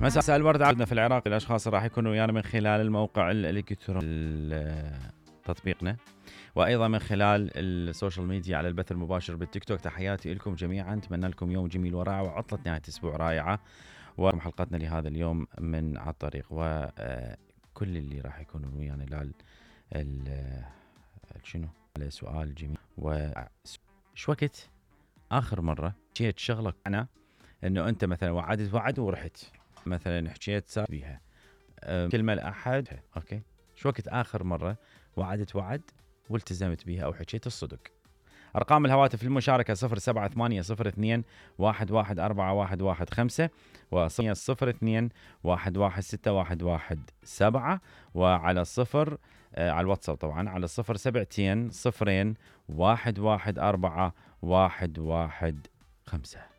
مساء الورد عندنا في العراق. الاشخاص راح يكونوا ويانا من خلال الموقع الالكتروني تطبيقنا، وايضا من خلال السوشيال ميديا على البث المباشر بالتيك توك. تحياتي لكم جميعا، اتمنى لكم يوم جميل ورائع وعطله نهايه اسبوع رائعه. وحلقتنا لهذا اليوم من على الطريق، وكل اللي راح يكونوا ويانا شنو على سؤال جميل. وش وقت اخر مره حكيت شغلك انا انه انت مثلا وعدت وعد ورحت مثلا حكيت صار بيها كلمه لاحد، اوكي، شو وقت اخر مره وعدت وعد والتزمت بيها او حكيت الصدق؟ ارقام الهواتف للمشاركه 07802 114115 و002 116117، وعلى صفر على الواتساب طبعا على 072 0 114 115.